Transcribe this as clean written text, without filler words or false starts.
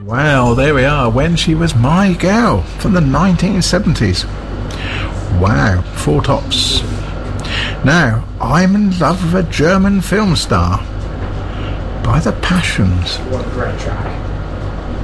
Well, there we are. When She Was My Girl from the 1970s. Wow, four tops. Now, I'm in Love with a German Film Star by The Passions. What a great track.